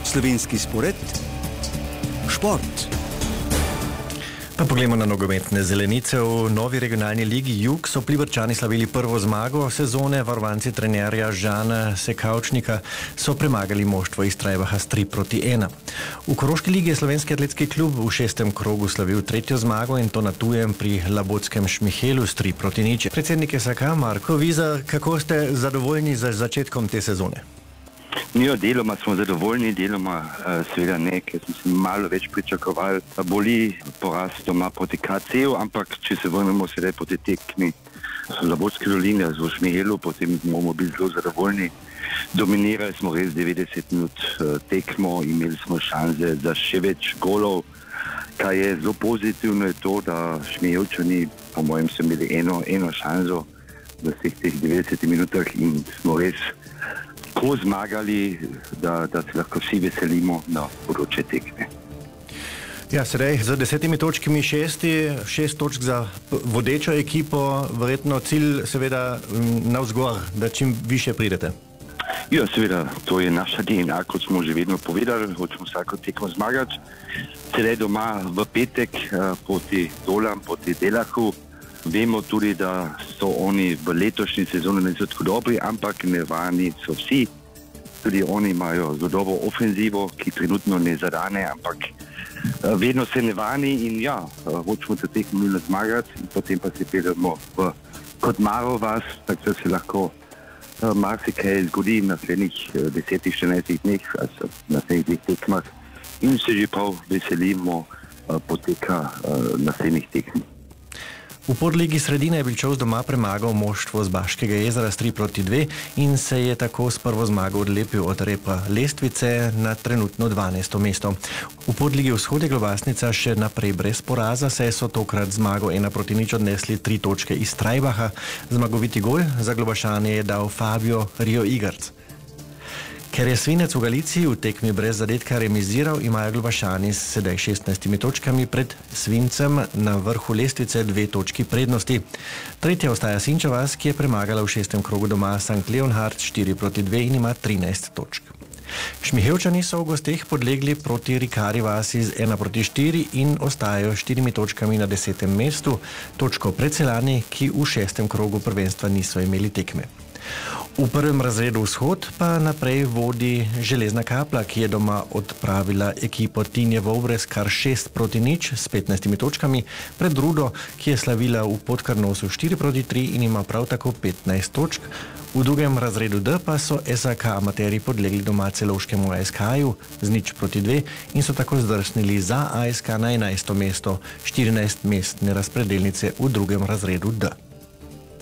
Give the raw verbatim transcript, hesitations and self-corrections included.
Slovenski spored, šport. Pa poglejmo na nogometne zelenice. V novi regionalni ligi Jug so Pliberčani slavili prvo zmago sezone. Varovanci trenerja Žana Sekavčnika so premagali moštvo iz Trajbaha s tri proti ena. V Koroški ligi je Slovenski atletski klub v šestem krogu slavil tretjo zmago in to na tujem pri labotskem Šmihelu s tri proti nič. Predsednik S A K Marko Viza, kako ste zadovoljni z začetkom te sezone? Ja, deloma smo zadovoljni, deloma uh, seveda ne, ker smo se malo več pričakovali. Boli poraz doma proti K C-u, ampak če se vrnemo sedaj po te tekmi Labotske doline v Šmihelu, potem bomo bili zelo zadovoljni. Dominirali smo res devetdeset minut uh, tekmo, imeli smo šanse za še več golov. Kaj je zelo pozitivno je to, da Šmihelčani, po mojem, so imeli eno, eno šanso v vseh teh devetdesetih minutah in smo res ko zmagali, da, da se lahko vsi veselimo na bodoče tekme. Ja, sedaj z desetimi točkami šesti, šest točk za vodečo ekipo, verjetno cilj seveda navzgor, da čim više pridete. Ja, seveda, to je naša D N A, kot smo že vedno povedali, hočemo vsako tekmo zmagati. Sedaj doma v petek proti Dolam, proti Delahu. Vemo tudi, da so oni v letošnji sezoni ne so tako dobri, ampak nevani so vsi. Tudi oni imajo zelo dobro ofenzivo, ki trenutno ne zadane, ampak vedno se nevani in ja, hočemo te tekmo nujno zmagati in potem pa se peljemo v Kotmarovo vas, tako da se lahko marsikaj zgodi v naslednjih desetih, štirinajstih dneh, v naslednjih tekmah in se že prav veselimo poteka naslednjih tekm. V podligi Sredine je Bilčov doma premagal moštvo z Baškega jezera s tri proti dve in se je tako s prvo zmago odlepil od repa lestvice na trenutno dvanajsto mesto. V podligi Vzhod je Globasnica še naprej brez poraza, saj so tokrat zmago ena proti nič odnesli tri točke iz Trajbaha. Zmagoviti gol za Globašane je dal Fabio Rio Igarc. Ker je Svinec v Galiciji v tekmi brez zadetka remiziral, imajo Globašani s sedaj šestnajstimi točkami pred Svincem na vrhu lestvice dve točki prednosti. Tretja ostaja Sinča vas, ki je premagala v šestem krogu doma Sankt Leonhard štiri proti dve in ima trinajst točk. Šmihelčani so v gosteh podlegli proti Rikari vasi z ena proti štiri in ostajajo štirimi točkami na desetem mestu, točko pred Celani, ki v šestem krogu prvenstva niso imeli tekme. V prvem razredu Vzhod pa naprej vodi Železna Kapla, ki je doma odpravila ekipo Tinje Vovres kar šest proti nič s petnajstimi točkami, pred Rudo, ki je slavila v Podkarnosu štiri proti tri in ima prav tako petnajst točk. V drugem razredu D pa so S A K amaterji podlegli doma Celovškemu A S K-ju z nič proti dve in so tako zdrsnili za A S K na enajsto mesto štirinajst mestne razpredelnice v drugem razredu D.